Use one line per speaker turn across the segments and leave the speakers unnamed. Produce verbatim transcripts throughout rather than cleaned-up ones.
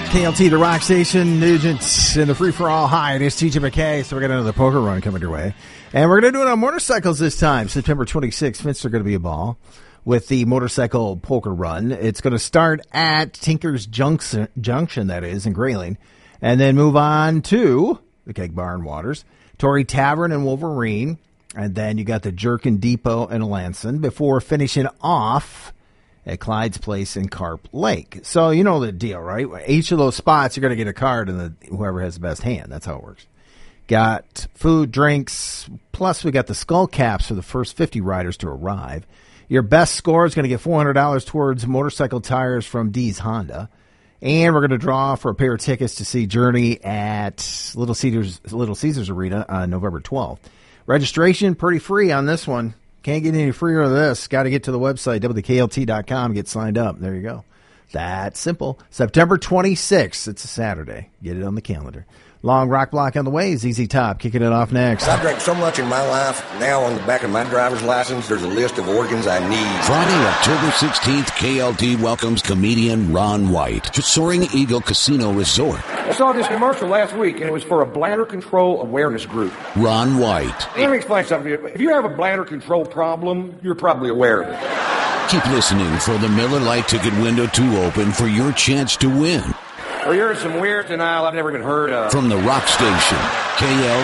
K L T, the rock station, Nugent, in the free-for-all. Hi, it is T J McKay, so we got another poker run coming your way. And we're going to do it on motorcycles this time. September twenty-sixth, Finster going to be a ball with the motorcycle poker run. It's going to start at Tinker's Junction, Junction, that is, in Grayling, and then move on to the Keg Bar and Waters, Torrey Tavern and Wolverine, and then you got the Jerkin Depot and Lanson before finishing off at Clyde's Place in Carp Lake. So you know the deal, right? Each of those spots, you're going to get a card, and the, whoever has the best hand. That's how it works. Got food, drinks, plus we got the skull caps for the first fifty riders to arrive. Your best score is going to get four hundred dollars towards motorcycle tires from D's Honda. And we're going to draw for a pair of tickets to see Journey at Little Caesars, Little Caesars Arena on November twelfth. Registration, pretty free on this one. Can't get any freer than this. Got to get to the website, W K L T dot com, get signed up. There you go. That's simple. September twenty-sixth. It's a Saturday. Get it on the calendar. Long rock block on the way. Z Z Top kicking it off next.
I drank so much in my life. Now on the back of my driver's license, there's a list of organs I need.
Friday, October sixteenth, K L T welcomes comedian Ron White to Soaring Eagle Casino Resort.
I saw this commercial last week, and it was for a bladder control awareness group.
Ron White.
Let me explain something to you. If you have a bladder control problem, you're probably aware of it.
Keep listening for the Miller Lite ticket window to open for your chance to win.
Well, you're some weird denial I've never even heard of.
From the rock station, K L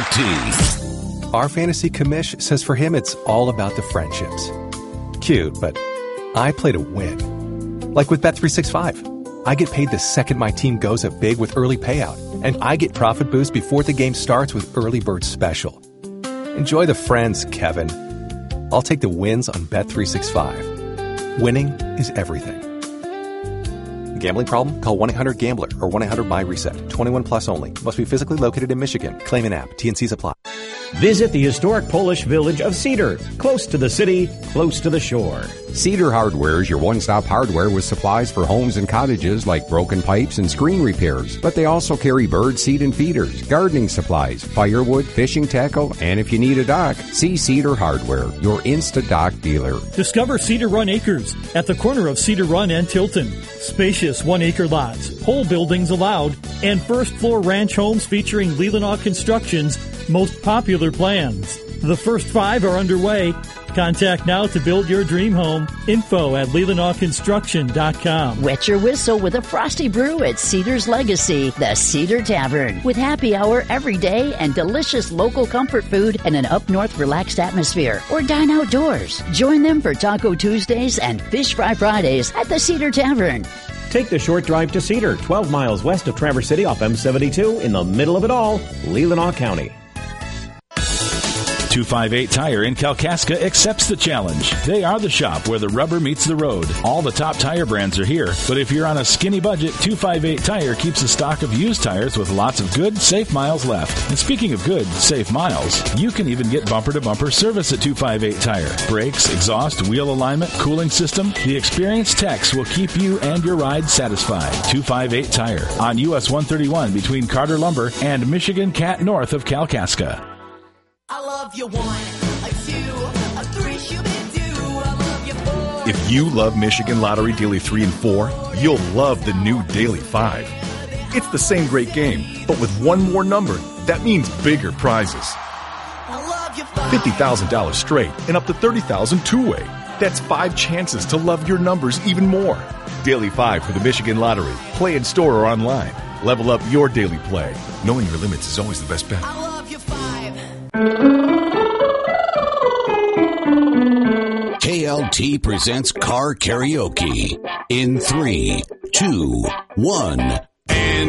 T.
Our fantasy commish says for him it's all about the friendships. Cute, but I play to win. Like with Bet three sixty-five. I get paid the second my team goes up big with early payout, and I get profit boost before the game starts with Early Bird Special. Enjoy the friends, Kevin. I'll take the wins on Bet three sixty-five. Winning is everything. Gambling problem? Call one eight hundred gambler or one eight hundred my reset. twenty-one plus only. Must be physically located in Michigan. Claim an app. T N Cs apply.
Visit the historic Polish village of Cedar, close to the city, close to the shore.
Cedar Hardware is your one-stop hardware with supplies for homes and cottages like broken pipes and screen repairs. But they also carry bird seed and feeders, gardening supplies, firewood, fishing tackle, and if you need a dock, see Cedar Hardware, your Insta-Dock dealer.
Discover Cedar Run Acres at the corner of Cedar Run and Tilton. Spacious one-acre lots, whole buildings allowed, and first-floor ranch homes featuring Leelanau Construction's most popular plans. The first five are underway. Contact now to build your dream home. Info at Leelanau Construction dot com.
Wet your whistle with a frosty brew at Cedar's Legacy, the Cedar Tavern. With happy hour every day and delicious local comfort food and an up-north relaxed atmosphere. Or dine outdoors. Join them for Taco Tuesdays and Fish Fry Fridays at the Cedar Tavern.
Take the short drive to Cedar, twelve miles west of Traverse City off M seventy-two, in the middle of it all, Leelanau County.
two fifty-eight Tire in Kalkaska accepts the challenge. They are the shop where the rubber meets the road. All the top tire brands are here, but if you're on a skinny budget, two fifty-eight Tire keeps a stock of used tires with lots of good, safe miles left. And speaking of good, safe miles, you can even get bumper-to-bumper service at two fifty-eight Tire. Brakes, exhaust, wheel alignment, cooling system, the experienced techs will keep you and your ride satisfied. two fifty-eight Tire on U S one thirty-one between Carter Lumber and Michigan Cat north of Kalkaska.
I love you one, a two, a three, shoo-be-doo. I love you four.
If you love Michigan Lottery Daily three and four, you'll love the new Daily five. It's the same great game, but with one more number, that means bigger prizes.
I love you five.
fifty thousand dollars straight and up to thirty thousand dollars two-way. That's five chances to love your numbers even more. Daily five for the Michigan Lottery. Play in store or online. Level up your daily play. Knowing your limits is always the best bet.
I love you five.
K L T presents Car Karaoke in three, two, one.